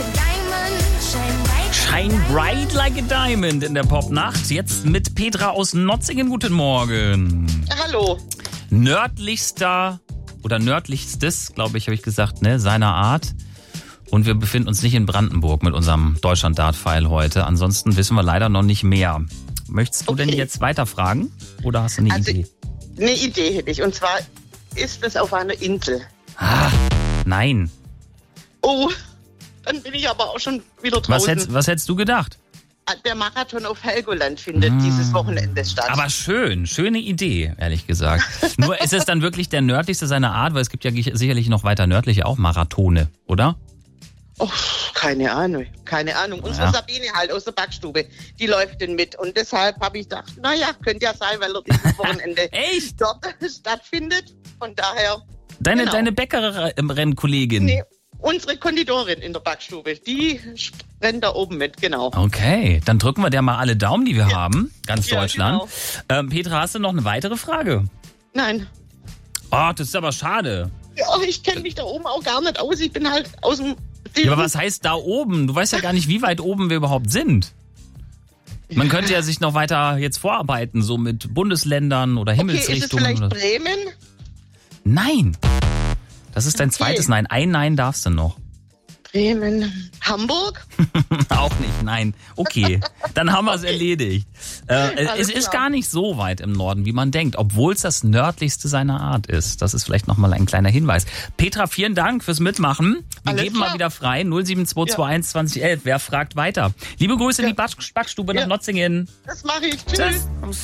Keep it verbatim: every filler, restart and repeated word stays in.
Shine bright like a diamond in der Popnacht. Jetzt mit Petra aus Notzingen. Guten Morgen. Hallo. Nördlichster oder nördlichstes, glaube ich, habe ich gesagt, ne, seiner Art. Und wir befinden uns nicht in Brandenburg mit unserem Deutschland-Dart-File heute. Ansonsten wissen wir leider noch nicht mehr. Möchtest du okay. denn jetzt weiterfragen? Oder hast du eine also, Idee? Eine Idee hätte ich. Und zwar ist es auf einer Insel. Ah, nein. Oh, dann bin ich aber auch schon wieder draußen. Was hättest, was hättest du gedacht? Der Marathon auf Helgoland findet mmh. dieses Wochenende statt. Aber schön, schöne Idee, ehrlich gesagt. Nur ist es dann wirklich der nördlichste seiner Art, weil es gibt ja sicherlich noch weiter nördliche auch Marathone, oder? Oh, keine Ahnung, keine Ahnung. Unsere ja. Sabine halt aus der Backstube, die läuft denn mit. Und deshalb habe ich gedacht, naja, könnte ja sein, weil er dieses Wochenende Echt? dort stattfindet. Von daher... Deine, genau. deine Bäckerrennkollegin? Nee, unsere Konditorin in der Backstube, die rennt da oben mit, genau. Okay, dann drücken wir der mal alle Daumen, die wir ja. haben, ganz ja, Deutschland. Genau. Ähm, Petra, hast du noch eine weitere Frage? Nein. Oh, das ist aber schade. Ja, ich kenne mich da oben auch gar nicht aus, ich bin halt aus dem... Ja, aber was heißt da oben? Du weißt ja gar nicht, wie weit oben wir überhaupt sind. Man könnte ja sich noch weiter jetzt vorarbeiten, so mit Bundesländern oder Himmelsrichtungen. Okay, ist es oder vielleicht Bremen? Nein. Das ist dein okay. zweites Nein. Ein Nein darfst du noch. Bremen. Hamburg? Auch nicht, nein. Okay, dann haben wir es okay. erledigt. Äh, es klar. ist gar nicht so weit im Norden, wie man denkt, obwohl es das nördlichste seiner Art ist. Das ist vielleicht nochmal ein kleiner Hinweis. Petra, vielen Dank fürs Mitmachen. Wir Alles geben klar. mal wieder frei. null sieben zwei zwei eins ja. zwanzig elf. Wer fragt weiter? Liebe Grüße ja. in die Backstube ja. nach Notzingen. Das mache ich. Tschüss. Tschüss.